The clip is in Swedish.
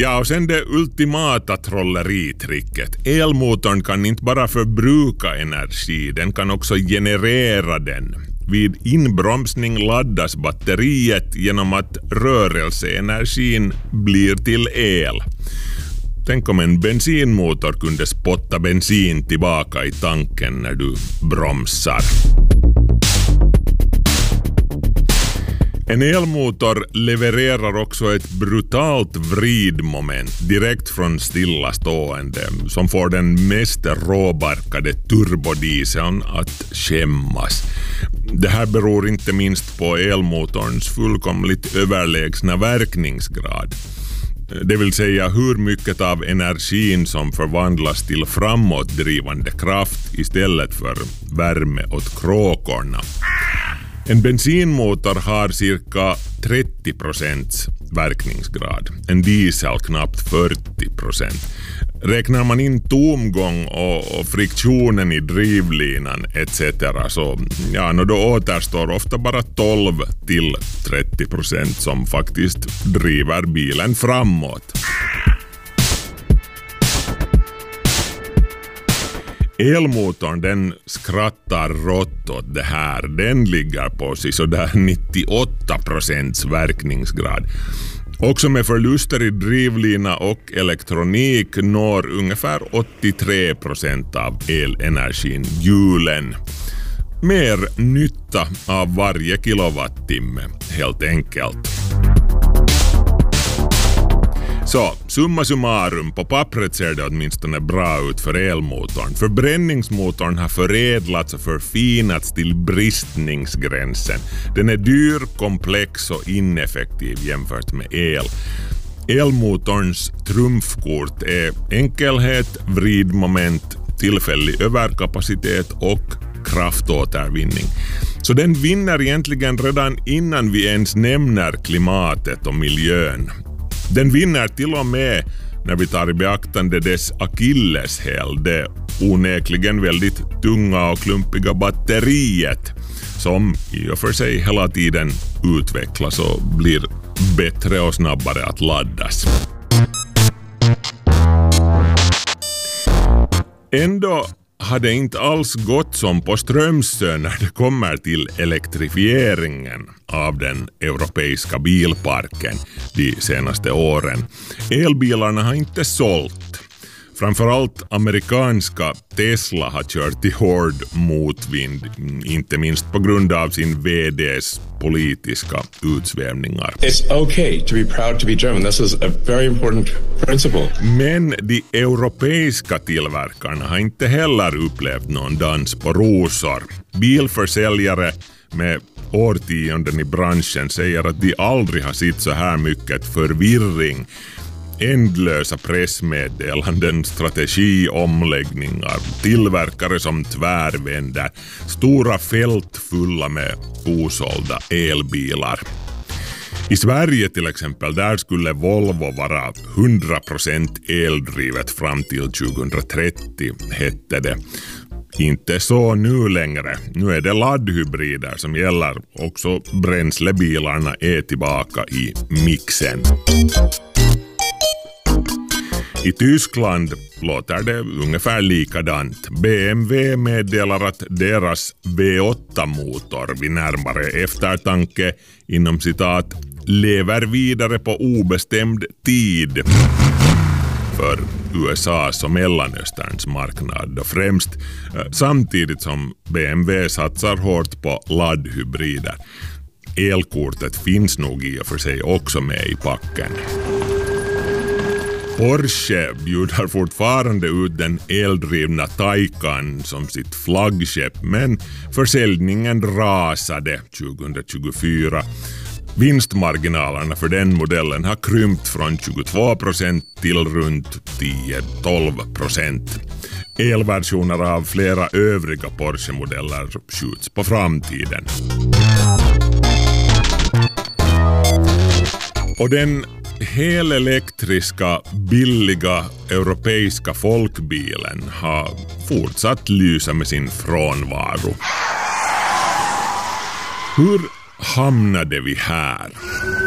Ja, och sen det ultimata trolleritricket. Elmotorn kan inte bara förbruka energi, den kan också generera den. Vid inbromsning laddas batteriet genom att rörelseenergin blir till el. Tänk om en bensinmotor kunde spotta bensin tillbaka i tanken när du bromsar. En elmotor levererar också ett brutalt vridmoment direkt från stillastående som får den mest råbarkade turbodieseln att skämmas. Det här beror inte minst på elmotorns fullkomligt överlägsna verkningsgrad. Det vill säga hur mycket av energin som förvandlas till framåtdrivande kraft istället för värme åt kråkorna. En bensinmotor har cirka 30% verkningsgrad, en diesel knappt 40%. Räknar man in tomgång och friktionen i drivlinan etc. så då återstår ofta bara 12-30% som faktiskt driver bilen framåt. Elmotorn den skrattar rått åt det här. Den ligger på sådär 98% verkningsgrad. Också med förluster i drivlina och elektronik når ungefär 83% av elenergin hjulen. Mer nytta av varje kilowattimme, helt enkelt. Så, summa summarum, på pappret ser det åtminstone bra ut för elmotorn. Förbränningsmotorn har förädlats och förfinats till bristningsgränsen. Den är dyr, komplex och ineffektiv jämfört med el. Elmotorns trumfkort är enkelhet, vridmoment, tillfällig överkapacitet och kraftåtervinning. Så den vinner egentligen redan innan vi ens nämner klimatet och miljön. Den vinner till och med när vi tar i beaktande dess akilleshäl, det onekligen väldigt tunga och klumpiga batteriet som i och för sig hela tiden utvecklas och blir bättre och snabbare att laddas. Ändå hade inte alls gått som på Strömsö när det kommer till elektrifieringen av den europeiska bilparken de senaste åren. Elbilarna har inte sålt. Framförallt amerikanska Tesla har kört i hård motvind, inte minst på grund av sin VDs politiska utsvävningar. It's okay to be proud to be German. This is a very important principle. Men de europeiska tillverkarna har inte heller upplevt någon dans på rosor. Bilförsäljare med årtionden i branschen säger att de aldrig har sett så här mycket förvirring. Ändlösa pressmeddelanden, strategiomläggningar, tillverkare som tvärvänder, stora fält fulla med osålda elbilar. I Sverige till exempel, där skulle Volvo vara 100% eldrivet fram till 2030, hette det. Inte så nu längre. Nu är det laddhybrider som gäller. Också bränslebilarna är tillbaka i mixen. I Tyskland låter det ungefär likadant. BMW meddelar att deras V8-motor vid närmare eftertanke inom citat lever vidare på obestämd tid för USAs och Mellanösterns marknad och främst samtidigt som BMW satsar hårt på laddhybrider. Elkortet finns nog i och för sig också med i packen. Porsche bjuder fortfarande ut den eldrivna Taycan som sitt flaggskepp, men försäljningen rasade 2024. Vinstmarginalerna för den modellen har krympt från 22% till runt 10-12%. Elversioner av flera övriga Porsche-modeller skjuts på framtiden. Och den helelektriska, billiga europeiska folkbilen har fortsatt lysa med sin frånvaro. Hur hamnade vi här?